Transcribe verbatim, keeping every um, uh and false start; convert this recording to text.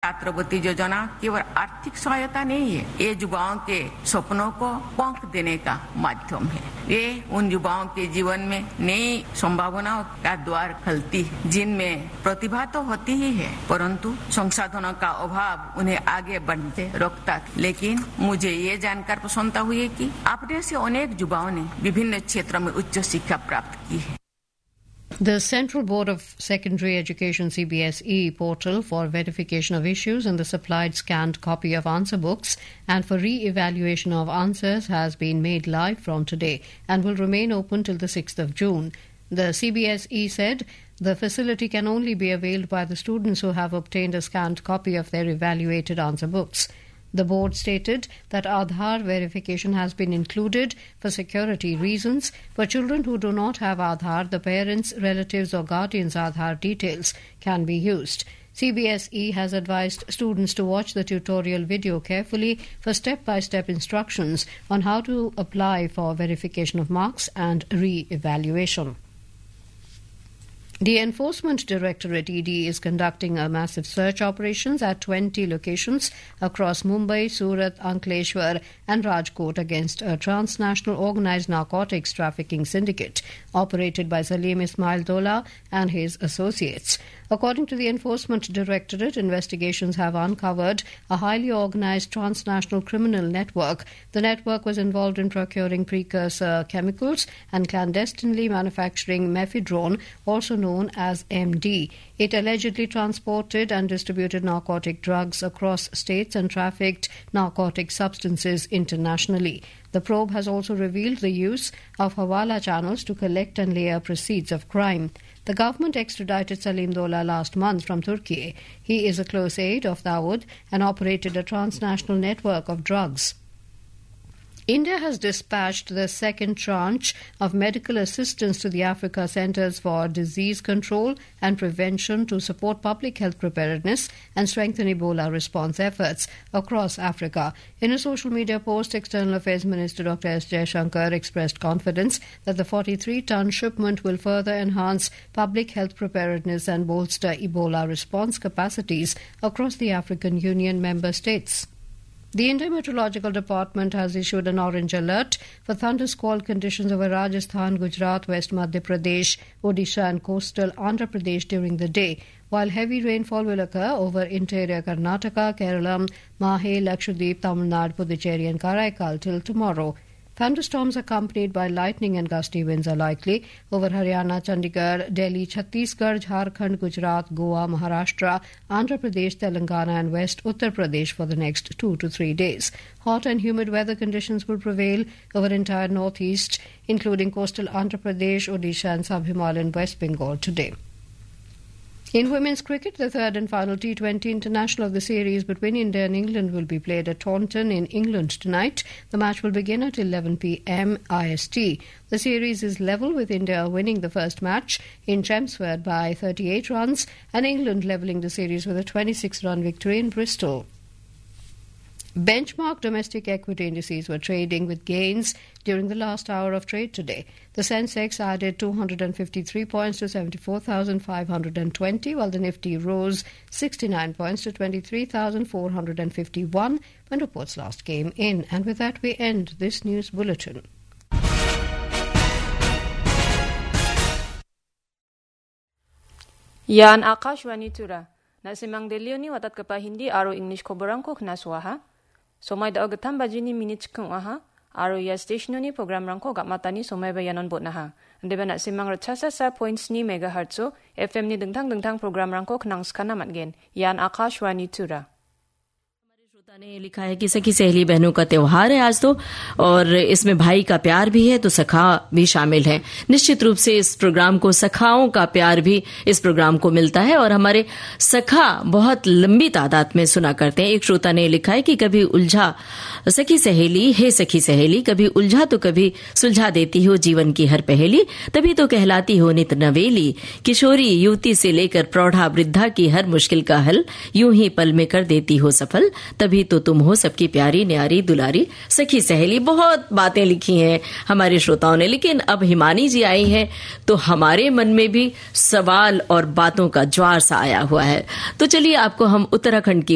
छात्रवृत्ति योजना केवल आर्थिक सहायता नहीं है, ये युवाओं के सपनों को पंख देने का माध्यम है। ये उन युवाओं के जीवन में नई संभावनाओं का द्वार खोलती है, जिनमें प्रतिभा तो होती ही है, परंतु संसाधनों का अभाव उन्हें आगे बढ़ते रोकता है। लेकिन मुझे ये जानकर प्रसन्नता हुई है कि अपने से अनेक युवाओं ने विभिन्न क्षेत्रों में उच्च शिक्षा प्राप्त की है। The Central Board of Secondary Education C B S E portal for verification of issues in the supplied scanned copy of answer books and for re-evaluation of answers has been made live from today and will remain open till the sixth of June. The C B S E said the facility can only be availed by the students who have obtained a scanned copy of their evaluated answer books. The board stated that Aadhaar verification has been included for security reasons. For children who do not have Aadhaar, the parents, relatives or guardians' Aadhaar details can be used. C B S E has advised students to watch the tutorial video carefully for step-by-step instructions on how to apply for verification of marks and re-evaluation. The Enforcement Directorate E D is conducting a massive search operations at twenty locations across Mumbai, Surat, Ankleshwar and Rajkot against a transnational organised narcotics trafficking syndicate operated by Salim Ismail Dola and his associates. According to the Enforcement Directorate, investigations have uncovered a highly organised transnational criminal network. The network was involved in procuring precursor chemicals and clandestinely manufacturing mephedrone, also known as M D. It allegedly transported and distributed narcotic drugs across states and trafficked narcotic substances internationally. The probe has also revealed the use of hawala channels to collect and layer proceeds of crime. The government extradited Salim Dola last month from Turkey. He is a close aide of Dawood and operated a transnational network of drugs. India has dispatched the second tranche of medical assistance to the Africa Centres for Disease Control and Prevention to support public health preparedness and strengthen Ebola response efforts across Africa. In a social media post, External Affairs Minister Doctor S. Jaishankar expressed confidence that the forty-three ton shipment will further enhance public health preparedness and bolster Ebola response capacities across the African Union member states. The Indian Meteorological Department has issued an orange alert for thundersquall conditions over Rajasthan, Gujarat, West Madhya Pradesh, Odisha and coastal Andhra Pradesh during the day, while heavy rainfall will occur over interior Karnataka, Kerala, Mahe, Lakshadweep, Tamil Nadu, Puducherry and Karaikal till tomorrow. Thunderstorms accompanied by lightning and gusty winds are likely over Haryana, Chandigarh, Delhi, Chhattisgarh, Jharkhand, Gujarat, Goa, Maharashtra, Andhra Pradesh, Telangana and West Uttar Pradesh for the next two to three days. Hot and humid weather conditions will prevail over entire northeast, including coastal Andhra Pradesh, Odisha and sub-Himalayan West Bengal today. In women's cricket, the third and final T twenty international of the series between India and England will be played at Taunton in England tonight. The match will begin at eleven p m I S T. The series is level, with India winning the first match in Chelmsford by thirty-eight runs and England levelling the series with a twenty-six run victory in Bristol. Benchmark domestic equity indices were trading with gains during the last hour of trade today. The Sensex added two hundred fifty-three points to seventy-four thousand five hundred twenty, while the Nifty rose sixty-nine points to twenty-three thousand four hundred fifty-one when reports last came in. And with that, we end this news bulletin. Yan Akashwani Tura. Nasimang Delioni watat kapa Hindi aro English koborangko knaswaha. Somay da agatam bajini minutes kung aha. Aro ya stationoni program rangko gatmatani somay bayanon bot naha. Ande ba nasimang ratchasa sa points ni megahertzo F M ni dengtang dengtang program rangko knang skana matgen. Yan Akashwani Tura. ने लिखा है कि सखी सहेली बहनों का त्योहार है आज तो, और इसमें भाई का प्यार भी है तो सखा भी शामिल है। निश्चित रूप से इस प्रोग्राम को सखाओं का प्यार भी इस प्रोग्राम को मिलता है और हमारे सखा बहुत लंबी तादाद में सुना करते हैं। एक श्रोता ने लिखा है कि कभी उलझा सखी सहेली, हे सखी सहेली, कभी उलझा तो कभी सुलझा देती हो जीवन की हर पहेली, तभी तो कहलाती हो नित नवेली। किशोरी युवती से लेकर प्रौढ़ा वृद्धा की हर मुश्किल का हल यूं ही पल में कर देती हो सफल, तभी तो तुम हो सबकी प्यारी न्यारी दुलारी सखी सहेली। बहुत बातें लिखी हैं हमारे श्रोताओं ने, लेकिन अब हिमानी जी आई हैं तो हमारे मन में भी सवाल और बातों का ज्वार सा आया हुआ है। तो चलिए आपको हम उत्तराखंड की